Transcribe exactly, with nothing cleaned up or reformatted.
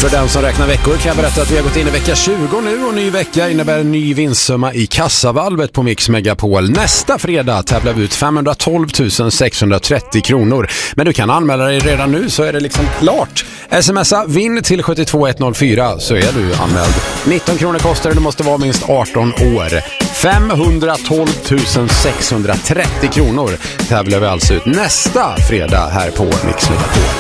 För den som räknar veckor kan jag berätta att vi har gått in i vecka tjugo nu och ny vecka innebär en ny vinstsumma i kassavalvet på Mix Megapol. Nästa fredag tävlar vi ut femhundratolv tusen sexhundratrettio kronor. Men du kan anmäla dig redan nu så är det liksom klart. Smsa vinn till sju två ett noll fyra så är du anmäld. nitton kronor kostar det, du måste vara minst arton år. femhundratolv tusen sexhundratrettio kronor tävlar vi alltså ut nästa fredag här på Mix Megapol.